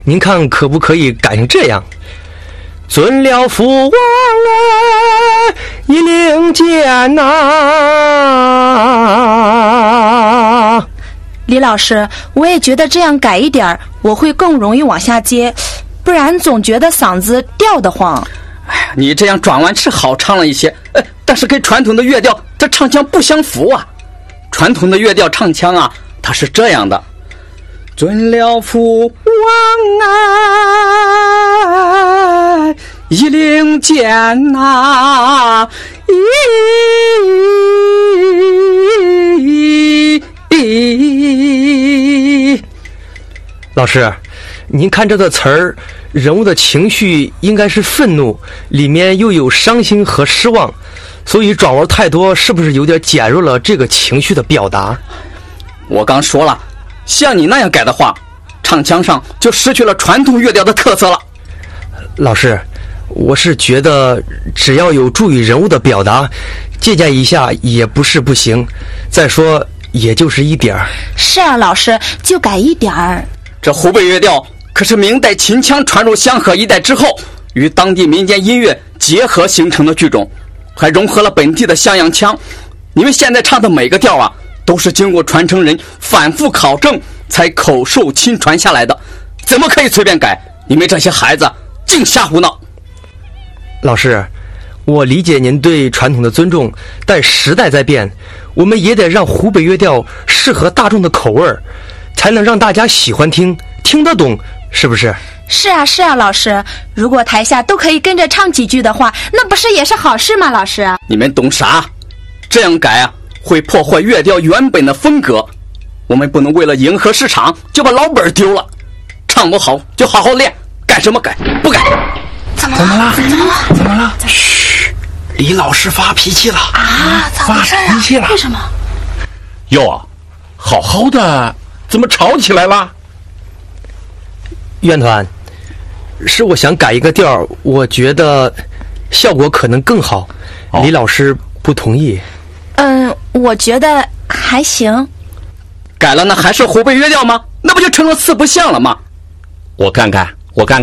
您看可不可以改成这样？尊了父王一领见呐。 李老师，我也觉得这样改一点，我会更容易往下接，不然总觉得嗓子吊得慌。 你这样转弯是好唱了一些，但是跟传统的乐调这唱腔不相符啊。传统的乐调唱腔啊，它是这样的：尊了父王一领见呐， 老师，您看这个词儿，人物的情绪应该是愤怒，里面又有伤心和失望，所以转弯太多，是不是有点减弱了这个情绪的表达？ 我刚说了，像你那样改的话，唱腔上就失去了传统乐调的特色了。 老师，我是觉得只要有助于人物的表达，借鉴一下也不是不行。再说也就是一点儿。 是啊，老师，就改一点儿。 这湖北乐调可是明代秦腔传入香河一带之后，与当地民间音乐结合形成的剧种，还融合了本地的襄阳腔。你们现在唱的每个调啊，都是经过传承人反复考证才口授亲传下来的，怎么可以随便改？你们这些孩子净瞎胡闹！ 老师，我理解您对传统的尊重，但时代在变，我们也得让湖北乐调适合大众的口味，才能让大家喜欢听，听得懂，是不是？ 是啊，是啊，老师，如果台下都可以跟着唱几句的话，那不是也是好事吗？老师， 你们懂啥？这样改啊，会破坏乐调原本的风格。我们不能为了迎合市场就把老本丢了。唱不好就好好练，改什么改？不改。 怎么了？嘘，李老师发脾气了啊！咋回事啊？ 发脾气了？ 为什么？ 哟，好好的，怎么吵起来了？ 院团，是我想改一个调，我觉得效果可能更好。李老师不同意。 我觉得还行。 改了那还是湖北乐调吗？那不就成了四不像了吗？ 我看看。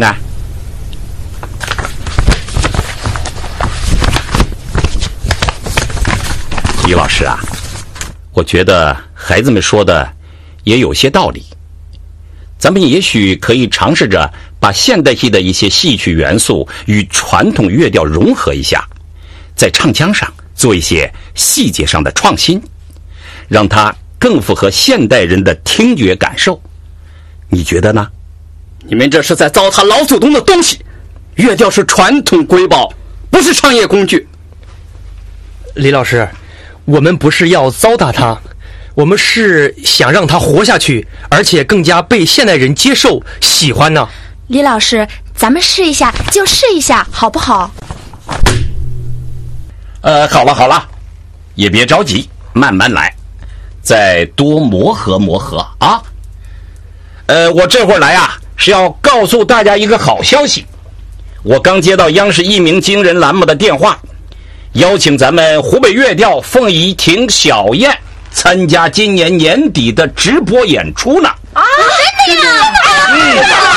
李老师啊，我觉得孩子们说的也有些道理。咱们也许可以尝试着把现代戏的一些戏曲元素与传统乐调融合一下，在唱腔上做一些细节上的创新，让它更符合现代人的听觉感受。你觉得呢？ 你们这是在糟蹋老祖宗的东西。乐调是传统瑰宝，不是商业工具。 李老师，我们不是要糟蹋它，我们是想让它活下去，而且更加被现代人接受喜欢呢。 李老师，咱们试一下就试一下，好不好？ 好了，也别着急，慢慢来，再多磨合啊。我这会儿来啊，是要告诉大家一个好消息。我刚接到央视一鸣惊人栏目的电话，邀请咱们湖北乐调凤仪亭小燕参加今年年底的直播演出呢。 啊，真的呀！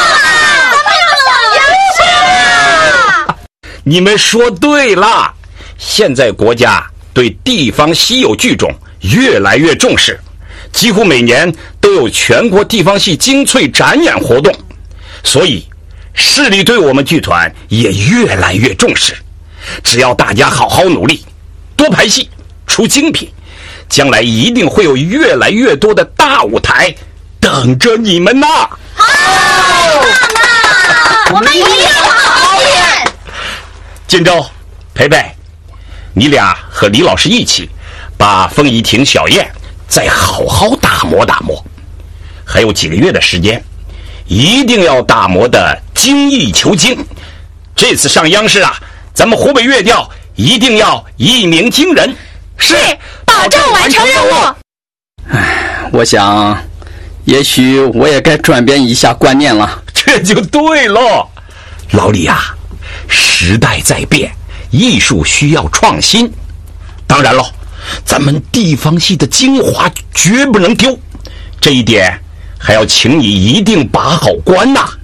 你们说对了，现在国家对地方稀有剧种越来越重视，几乎每年都有全国地方戏精粹展演活动，所以市里对我们剧团也越来越重视。只要大家好好努力，多排戏，出精品，将来一定会有越来越多的大舞台等着你们呐！ 好，我们一定好好练。 建州、培培，你俩和李老师一起把凤仪亭小燕再好好打磨打磨，还有几个月的时间，一定要打磨的精益求精。这次上央视啊，咱们湖北乐调一定要一鸣惊人。 是，保证完成任务。 我想也许我也该转变一下观念了。 这就对喽。老李啊，时代在变，艺术需要创新。当然喽，咱们地方戏的精华绝不能丢，这一点还要请你一定把好关呐。